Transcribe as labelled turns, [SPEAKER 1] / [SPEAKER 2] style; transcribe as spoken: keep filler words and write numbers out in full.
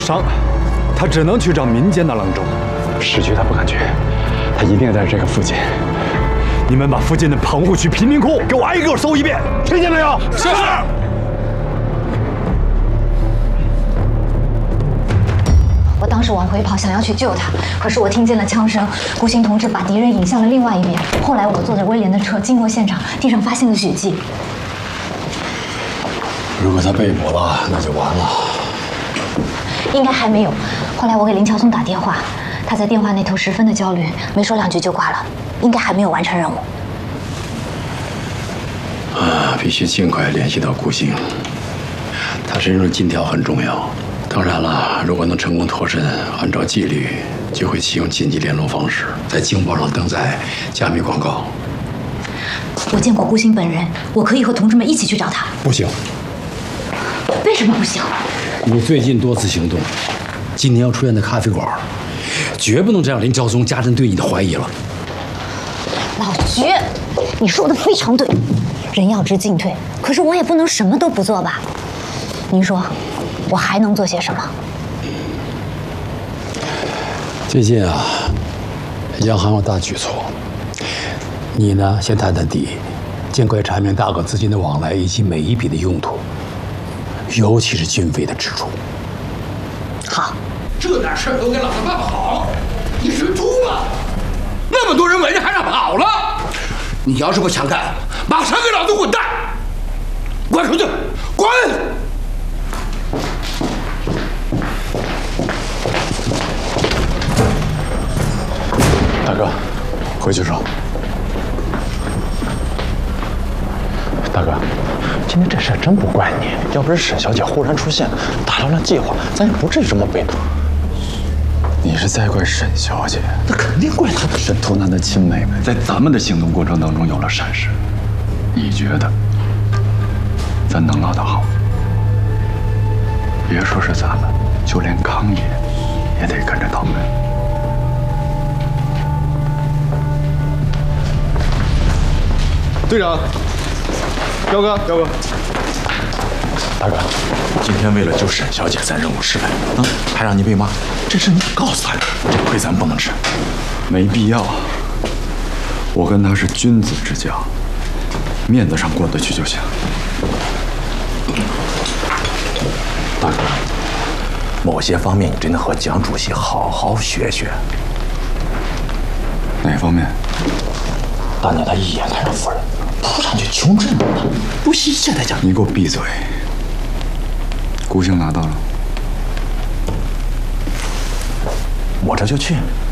[SPEAKER 1] 伤，他只能去找民间的郎中。
[SPEAKER 2] 市区他不敢去，他一定在这个附近。
[SPEAKER 1] 你们把附近的棚户区、贫民窟给我挨个搜一遍，听见没有？
[SPEAKER 3] 是。
[SPEAKER 4] 我当时往回跑，想要去救他，可是我听见了枪声，顾星同志把敌人引向了另外一边。后来我坐着威廉的车经过现场，地上发现了血迹。
[SPEAKER 3] 如果他被捕了，那就完了。
[SPEAKER 4] 应该还没有。后来我给林乔松打电话，他在电话那头十分的焦虑，没说两句就挂了。应该还没有完成任务。
[SPEAKER 3] 啊，必须尽快联系到顾星，他身上的金条很重要。当然了，如果能成功脱身，按照纪律，就会启用紧急联络方式，在京报上登载加密广告。
[SPEAKER 4] 我见过顾星本人，我可以和同志们一起去找他。
[SPEAKER 3] 不行。
[SPEAKER 4] 为什么不行？
[SPEAKER 3] 你最近多次行动，今天要出现在咖啡馆，绝不能这样林乔松加深对你的怀疑了。
[SPEAKER 4] 老菊，你说的非常对，人要知进退，可是我也不能什么都不做吧？您说，我还能做些什么？
[SPEAKER 3] 最近啊，央行有大举措，你呢先探探底，尽快查明大额资金的往来以及每一笔的用途，尤其是军费的支出。
[SPEAKER 4] 好，
[SPEAKER 5] 这点事儿都给老子办不好，你是猪吗？那么多人围着还让跑了？你要是不想干，马上给老子滚蛋！滚出去！滚！
[SPEAKER 2] 大哥，回去说。大哥，今天这事真不怪你，要不是沈小姐忽然出现，打乱了计划，咱也不至于这么被动。你是在怪沈小姐？那肯定怪她，沈图南的亲妹妹，在咱们的行动过程当中有了闪失。你觉得咱能捞得好？别说是咱们，就连康爷也得跟着倒霉。
[SPEAKER 1] 队长，彪哥，彪哥，
[SPEAKER 2] 大哥，今天为了救沈小姐，咱任务失败啊，还让你被骂，这事你得告诉他呀，这亏咱不能吃。没必要，我跟他是君子之交，面子上过得去就行。大哥，某些方面你真的和蒋主席好好学学。哪方面？当年他一眼看上夫人，扑上去穷震他，不惜一切代价。你给我闭嘴！顾星拿到了，我这就去。